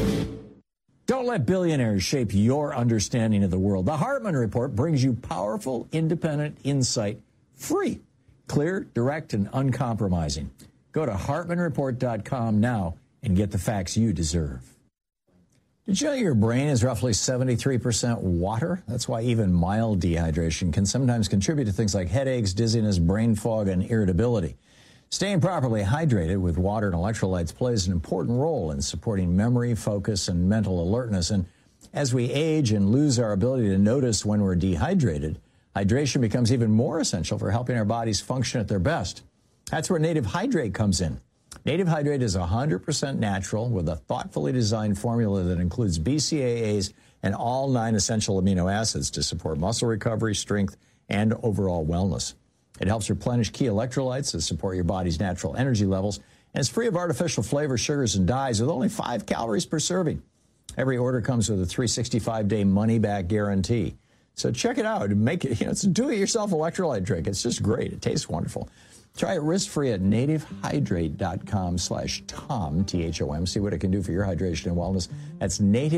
Don't let billionaires shape your understanding of the world. The Hartman Report brings you powerful, independent insight, free, clear, direct, and uncompromising. Go to hartmanreport.com now and get the facts you deserve. Did you know your brain is roughly 73% water? That's why even mild dehydration can sometimes contribute to things like headaches, dizziness, brain fog, and irritability. Staying properly hydrated with water and electrolytes plays an important role in supporting memory, focus, and mental alertness. And as we age and lose our ability to notice when we're dehydrated, hydration becomes even more essential for helping our bodies function at their best. That's where Native Hydrate comes in. Native Hydrate is 100% natural with a thoughtfully designed formula that includes BCAAs and all 9 essential amino acids to support muscle recovery, strength, and overall wellness. It helps replenish key electrolytes to support your body's natural energy levels, and it's free of artificial flavors, sugars, and dyes with only 5 calories per serving. Every order comes with a 365-day money-back guarantee. So check it out. Make it, it's a do-it-yourself electrolyte drink. It's just great. It tastes wonderful. Try it risk-free at nativehydrate.com/Tom, T-H-O-M. See what it can do for your hydration and wellness. That's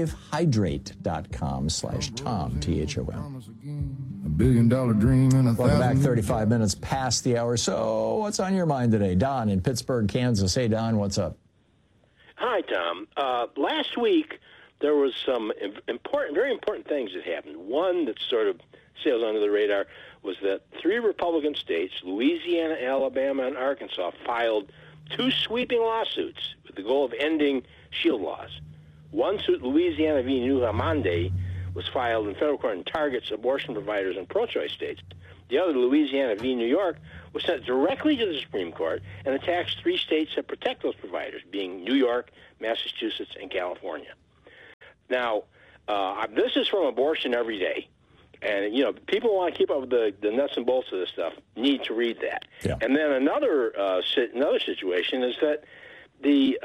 nativehydrate.com/Tom, T-H-O-M. $1 billion dream and a Welcome back, 35 minutes past the hour. So what's on your mind today? Don in Pittsburgh, Kansas. Hey, Don, what's up? Hi, Tom. Last week, there was some very important things that happened. One that sort of sails under the radar was that 3 Republican states, Louisiana, Alabama, and Arkansas, filed 2 sweeping lawsuits with the goal of ending shield laws. One suit, Louisiana v. New Hammond, was filed in federal court and targets abortion providers in pro-choice states. The other, Louisiana v. New York, was sent directly to the Supreme Court and attacks 3 states that protect those providers, being New York, Massachusetts, and California. Now, this is from Abortion Every Day. And, people want to keep up with the nuts and bolts of this stuff, need to read that. Yeah. And then another situation is that the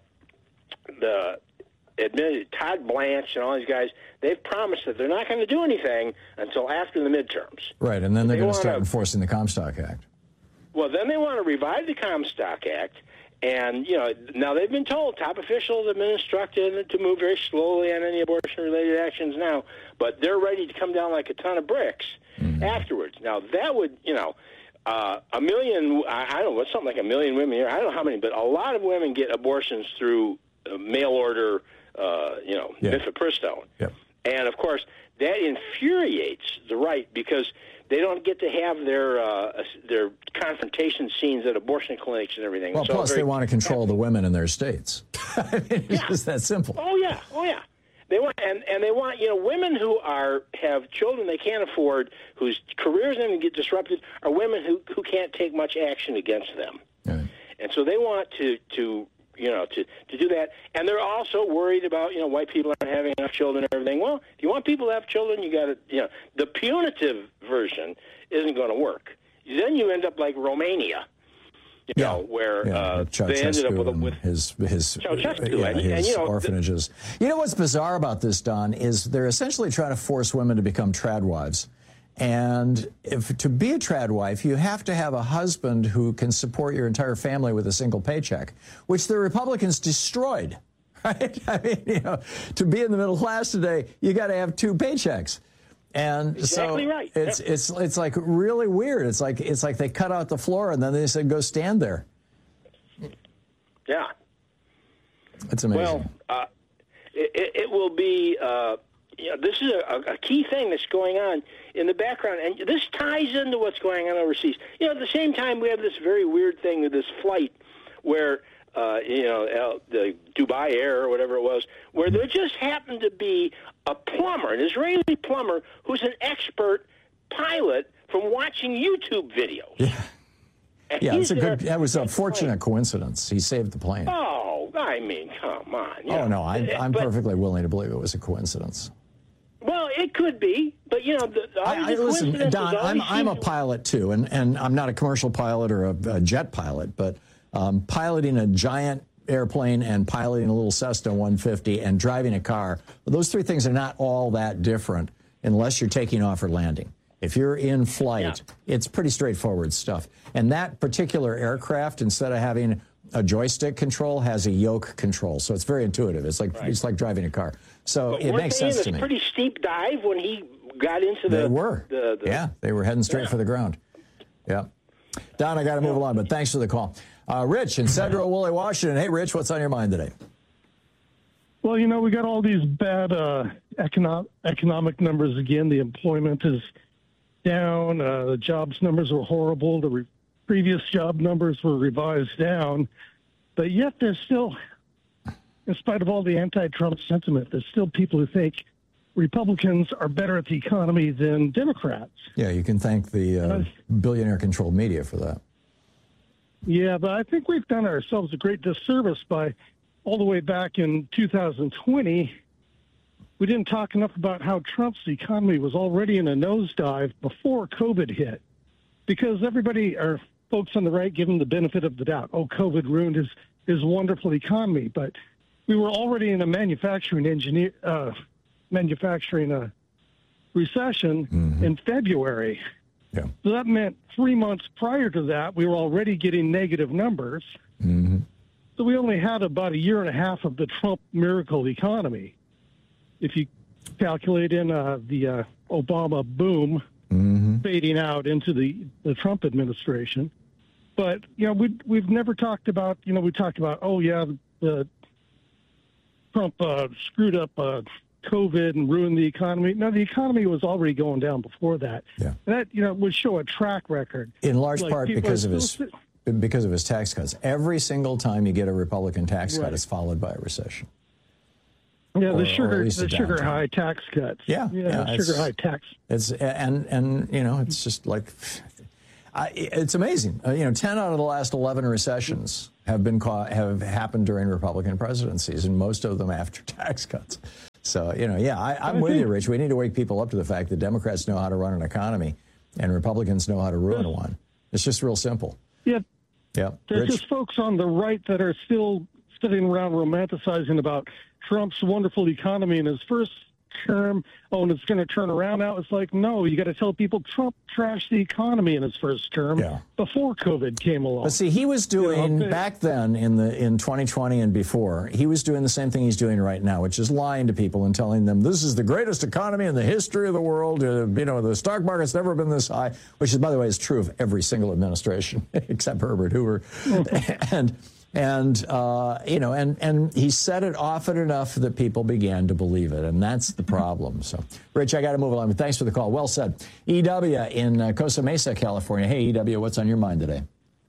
admitted Todd Blanche and all these guys, they've promised that they're not going to do anything until after the midterms. Right, and then they're going to start enforcing the Comstock Act. Well, then they want to revive the Comstock Act. And, now they've been told, top officials have been instructed to move very slowly on any abortion-related actions now, but they're ready to come down like a ton of bricks afterwards. Now, that would, a million, I don't know, what's something like a million women here, I don't know how many, but a lot of women get abortions through mail order, mifepristone. Yep. And, of course, that infuriates the right because they don't get to have their confrontation scenes at abortion clinics and everything. Well, plus they want to control the women in their states. I mean, it's just that simple. Oh yeah. They want and they want women who have children they can't afford, whose careers are going to get disrupted, are women who can't take much action against them. Right. And so they want to do that, and they're also worried about white people aren't having enough children and everything. Well, if you want people to have children, you got to the punitive version isn't going to work. Then you end up like Romania, where they ended up with his Ceausescu, orphanages. What's bizarre about this, Don, is they're essentially trying to force women to become trad wives. And to be a trad wife, you have to have a husband who can support your entire family with a single paycheck, which the Republicans destroyed, right? I mean, to be in the middle class today, you got to have 2 paychecks. And exactly so right. It's like really weird. It's like they cut out the floor and then they said, go stand there. Yeah. It's amazing. Well, it will be... this is a key thing that's going on in the background, and this ties into what's going on overseas. At the same time, we have this very weird thing with this flight where, the Dubai Air or whatever it was, where there just happened to be a plumber, an Israeli plumber, who's an expert pilot from watching YouTube videos. Yeah. That was a fortunate coincidence. He saved the plane. Oh, I mean, come on. No, I'm perfectly willing to believe it was a coincidence. Well, it could be, but listen, Don, I'm a pilot too, and I'm not a commercial pilot or a jet pilot, but piloting a giant airplane and piloting a little Cessna 150 and driving a car, those 3 things are not all that different unless you're taking off or landing. If you're in flight, it's pretty straightforward stuff. And that particular aircraft, instead of having a joystick control has a yoke control, so it's very intuitive. It's like driving a car. So it makes sense to me. Weren't they in a pretty steep dive when he got into the... They were. They were heading straight for the ground. Yeah. Don, I got to move along, but thanks for the call. Rich in Central Woolley, Washington. Hey, Rich, what's on your mind today? Well, we got all these bad economic numbers again. The employment is down. The jobs numbers are horrible. The previous job numbers were revised down. But yet there's still, in spite of all the anti-Trump sentiment, there's still people who think Republicans are better at the economy than Democrats. Yeah, you can thank the billionaire-controlled media for that. Yeah, but I think we've done ourselves a great disservice by all the way back in 2020, we didn't talk enough about how Trump's economy was already in a nosedive before COVID hit, because everybody, or folks on the right, give him the benefit of the doubt. Oh, COVID ruined his wonderful economy, but we were already in a manufacturing recession in February. Yeah. So that meant 3 months prior to that, we were already getting negative numbers. Mm-hmm. So we only had about a year and a half of the Trump miracle economy. If you calculate in the Obama boom fading out into the Trump administration. But, we've never talked about, we talked about, the Trump screwed up COVID and ruined the economy. No, the economy was already going down before that. Yeah. And that, would show a track record. In large part because of his tax cuts. Every single time you get a Republican tax cut, it's followed by a recession. Yeah, the sugar high tax cuts. Yeah, sugar high tax. It's it's just like it's amazing. 10 out of the last 11 recessions have happened during Republican presidencies, and most of them after tax cuts. So I'm with you, Rich. We need to wake people up to the fact that Democrats know how to run an economy, and Republicans know how to ruin one. It's just real simple. Yeah. Yeah. There's Rich? just folks on the right that are still sitting around romanticizing about Trump's wonderful economy in his first term. Oh, and it's going to turn around now. It's like, no, you got to tell people Trump trashed the economy in his first term before COVID came along. But see, he was doing back then in 2020 and before, he was doing the same thing he's doing right now, which is lying to people and telling them this is the greatest economy in the history of the world. The stock market's never been this high, which is, by the way, is true of every single administration except Herbert Hoover. And he said it often enough that people began to believe it, and that's the problem. So, Rich, I got to move along, but thanks for the call. Well said. EW in Costa Mesa, California. Hey, EW, what's on your mind today?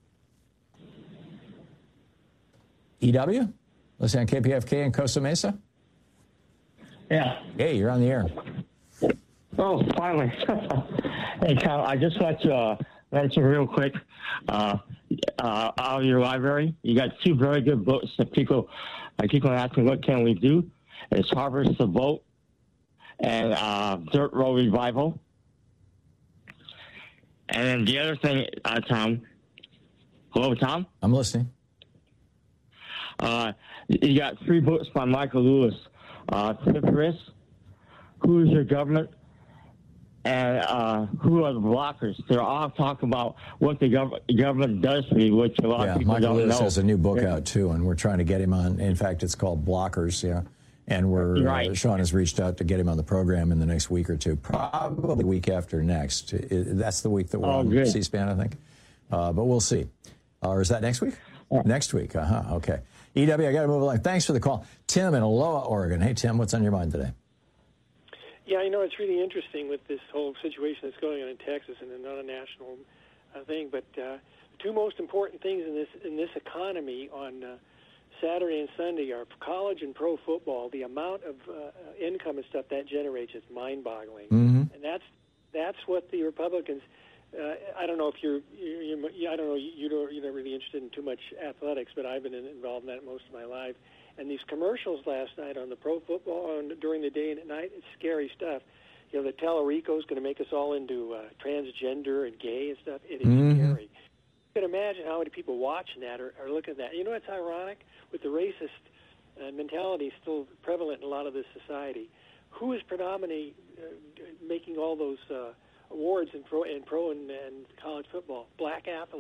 EW? Listen on KPFK in Costa Mesa? Yeah. Hey, you're on the air. Oh, finally. Hey, Kyle, I just want to mention real quick, out of your library, you got two very good books that people keep on asking, what can we do? It's Harvest the Vote and Dirt Road Revival. And then the other thing, Tom. Hello, Tom? I'm listening. You got three books by Michael Lewis. Fifth Risk, Who is Your Government? And Who Are the Blockers? They're all talking about what the government does for you, which a lot of people Michael don't Lewis know. has a new book out, too, and we're trying to get him on. In fact, it's called Blockers, and Sean has reached out to get him on the program in the next week or two, probably the week after next. That's the week that we're on C-SPAN, I think. But we'll see. Or is that next week? Yeah. Next week. Okay. EW, I got to move along. Thanks for the call. Tim in Aloha, Oregon. Hey, Tim, what's on your mind today? Yeah, it's really interesting with this whole situation that's going on in Texas, and not a national thing. But the two most important things in this economy on Saturday and Sunday are college and pro football. The amount of income and stuff that generates is mind-boggling, and that's what the Republicans. I don't know if you're not really interested in too much athletics, but I've been involved in that most of my life. And these commercials last night on the pro football during the day and at night, it's scary stuff. The Tellerico is going to make us all into transgender and gay and stuff. It is scary. You can imagine how many people watching that or looking at that. It's ironic with the racist mentality still prevalent in a lot of this society. Who is predominantly making all those awards in pro and college football? Black athletes.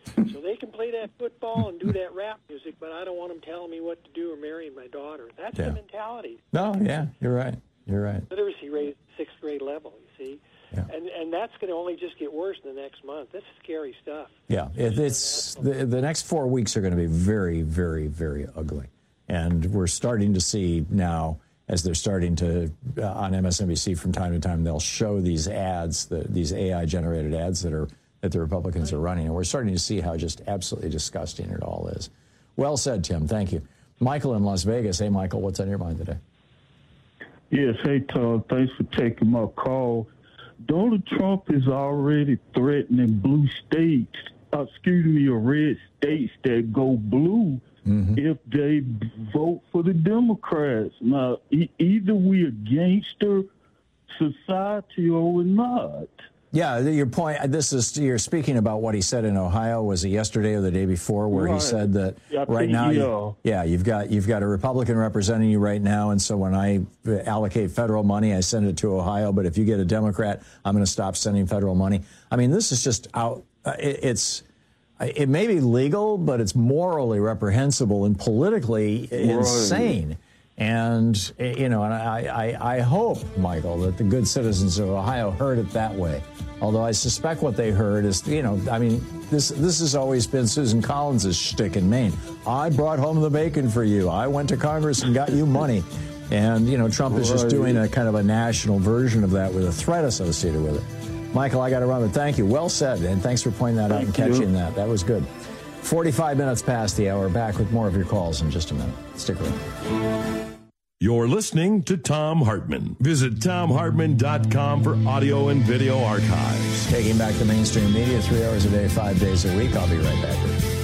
So they can play that football and do that rap music, but I don't want them telling me what to do or marrying my daughter. That's the mentality. No, yeah, you're right. You're right. Literacy rate at 6th grade level, you see. Yeah. And that's going to only just get worse in the next month. That's scary stuff. Yeah, it's the next 4 weeks are going to be very, very, very ugly. And we're starting to see now, as they're starting to, on MSNBC from time to time, they'll show these ads, these AI-generated ads that the Republicans are running. And we're starting to see how just absolutely disgusting it all is. Well said, Tim. Thank you. Michael in Las Vegas. Hey, Michael, what's on your mind today? Yes, hey, Tom. Thanks for taking my call. Donald Trump is already threatening blue states, or red states that go blue if they vote for the Democrats. Now, either we're a gangster society or we're not. Yeah, your point, you're speaking about what he said in Ohio. Was it yesterday or the day before, where he said that right now, you've got a Republican representing you right now, and so when I allocate federal money, I send it to Ohio, but if you get a Democrat, I'm going to stop sending federal money. I mean, this is just out, it may be legal, but it's morally reprehensible and politically insane. And, and I hope, Michael, that the good citizens of Ohio heard it that way. Although I suspect what they heard is, this has always been Susan Collins' shtick in Maine. I brought home the bacon for you. I went to Congress and got you money. And, Trump is just doing a kind of a national version of that with a threat associated with it. Michael, I got to run, but thank you. Well said, and thanks for pointing that out and catching that. That was good. 45 minutes past the hour. Back with more of your calls in just a minute. Stick around. You're listening to Thom Hartmann. Visit ThomHartmann.com for audio and video archives. Taking back the mainstream media 3 hours a day, 5 days a week. I'll be right back with you.